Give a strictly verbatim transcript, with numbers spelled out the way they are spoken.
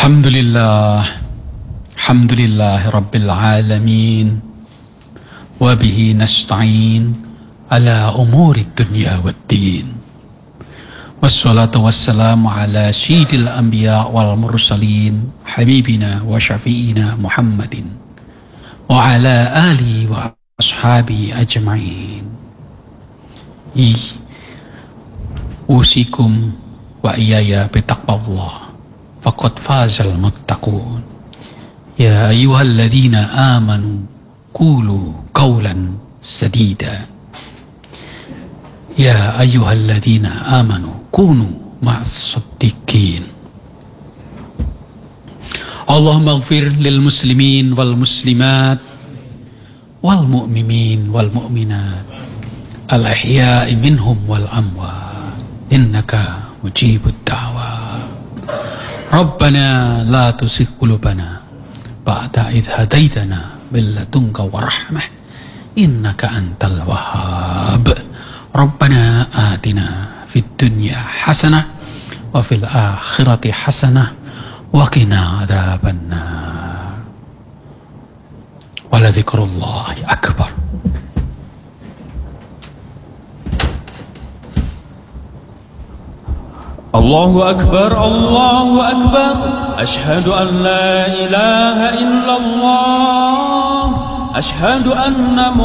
Alhamdulillah, Alhamdulillah Rabbil Alamin, wabihi nasta'in ala umuri dunya waddin. Wassalatu wassalamu ala syidil anbiya wal mursalin, habibina wa syafi'ina Muhammadin wa ala alihi wa ashabi ajma'in. I usikum wa iyaya bitaqwallah, faqad fazal muttaqun. Ya ayyuhalladzina amanu qulu qawlan sadida. Ya ayyuhalladzina amanu kunu ma'as-siddiqin. Allahumma ighfir lil muslimin wal muslimat wal mu'minin wal mu'minat al ahya'i minhum wal amwat innaka mujibud da'wat. Rabbana la tuzigh qulubana ba'da idh hadaitana min ladunka warahmah innaka antal wahhab. Rabbana atina fid dunya hasanah wa fil akhirati hasanah wa qina adzabannar. Wa la dzikrullahi akbar. Allahu Akbar, Allahu Akbar. Ashhadu an la ilaha illallah. Ashhadu anna